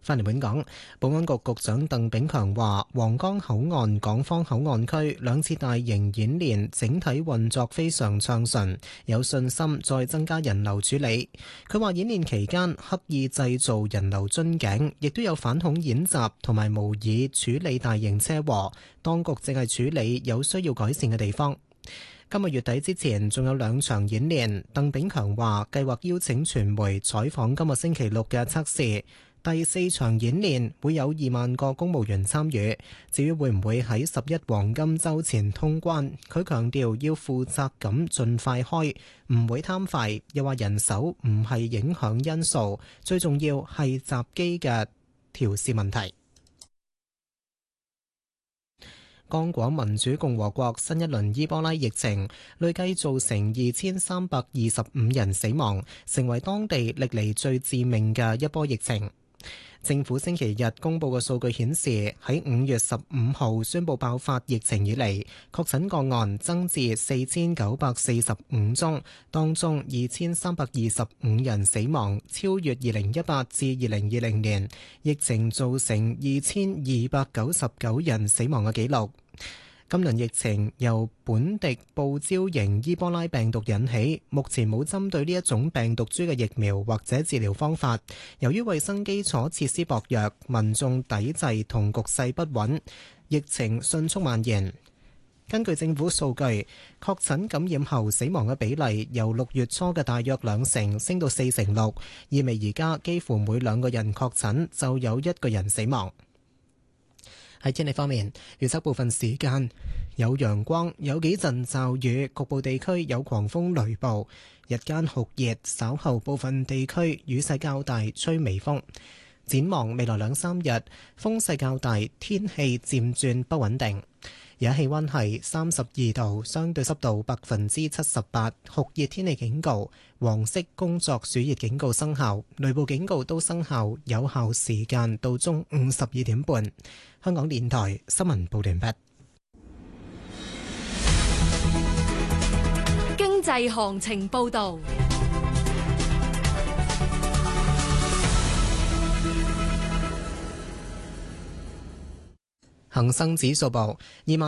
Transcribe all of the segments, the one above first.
返嚟本港，保安局局長鄧炳強話，皇崗口岸、港方口岸區兩次大型演練整體運作非常暢順，有信心再增加人流處理。佢話演練期間刻意製造人流樽頸，亦都有反恐演習同埋模擬處理大型車禍，當局正係處理有需要改善嘅地方。今個月底之前仲有2場演練，鄧炳強話計劃邀請傳媒採訪今個星期6嘅測試。第4場演練會有2萬個公務員參與。至於會唔會喺11黃金週前通關，佢強調要負責咁盡快開，唔會貪快。又話人手唔係影響因素，最重要係閘機嘅調試問題。剛果民主共和國新一輪伊波拉疫情累計造成2325人死亡，成為當地歷嚟最致命嘅一波疫情。政府星期日公布嘅數據顯示，喺5月15號宣布爆發疫情以嚟，確診個案增至4945宗，當中2325人死亡，超越2018至2020年疫情造成2299人死亡嘅紀錄。今輪疫情由本地報招型伊波拉病毒引起，目前冇針對呢一種病毒株嘅疫苗或者治療方法。由於衛生基礎設施薄弱，民眾抵制同局勢不穩，疫情迅速蔓延。根據政府數據，確診感染後死亡嘅比例由6月初嘅大約2成升到4成6，意味而家幾乎每2個人確診就有1個人死亡。喺天氣方面，預測部分時間有陽光，有幾陣驟雨，局部地區有狂風雷暴，日間酷熱，稍後部分地區雨勢較大，吹微風。展望未來2-3日，風勢較大，天氣漸轉不穩定。而家氣溫係32度，相對濕度78%，酷熱天氣警告、黃色工作暑熱警告生效，雷暴警告都生效，有效時間到中午12點半。香港電台新聞報道完畢。 經濟行情報道。 恒生指數報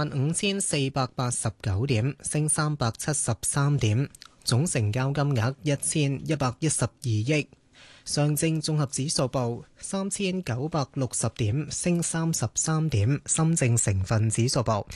25,489點，升373點，總成交金額1112億。上證綜合指數報3960點，升33點。深證成分指數報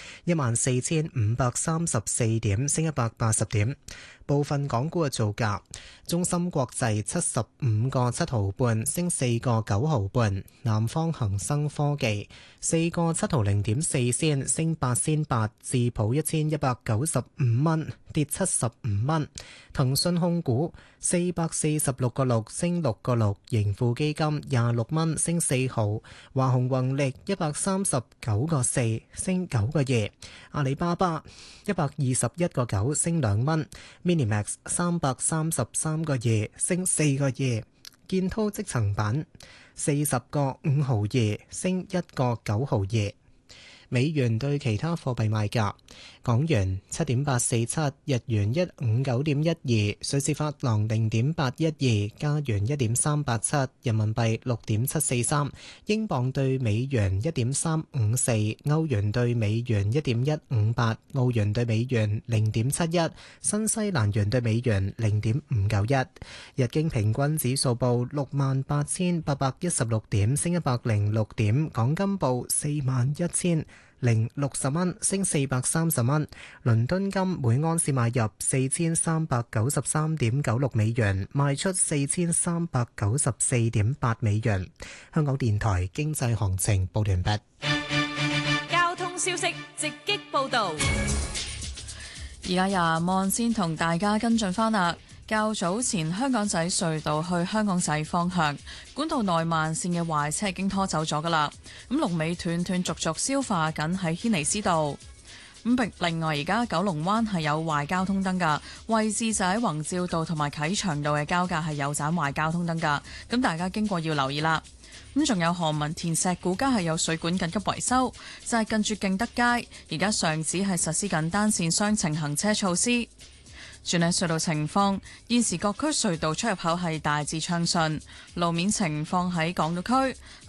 14,534點，升180點。部分港股嘅造價：中芯國際75個7毫半，升4個9毫半；南方恒生科技4個7毫0.4仙，升8仙8；智普1195蚊，跌75蚊；騰訊控股446個6，升6個6；盈富基金26蚊，升4毫；華虹宏力139個4，升9個2；阿里巴巴121個9，升2蚊；Minimax 333個2，升4個2；建滔積層板40個5毫2，升1個9毫2。美元對其他貨幣賣價：港元7.847，日元159.12，瑞士法郎0.812，加元1.387，人民幣6.743，英鎊對美元1.354，歐元對美元1.158，澳元對美元0.71，新西蘭元對美元0.591。日經平均指數報68,816點，升106點。港金報41,060蚊，升430蚊。倫敦金每盎司買入4393.96美元，賣出4394.8美元。香港電台經濟行情報完畢。 交通消息直擊報道。 而家由望先同大家跟進翻啦。較早前香港仔隧道去香港仔方向管道內慢線嘅壞車已經拖走咗噶啦，咁龍尾斷斷續續消化緊喺軒尼詩道。咁另外而家九龍灣係有壞交通燈噶，位置就喺宏照道同埋啟祥道嘅交界係有盞壞交通燈噶，咁大家經過要留意啦。咁仲有何文田石鼓街係有水管緊急維修，就係近住敬德街，而家上址係實施緊單線雙程行車措施。轉喺隧道情況，現時各區隧道出入口係大致暢順，路面情況喺港島區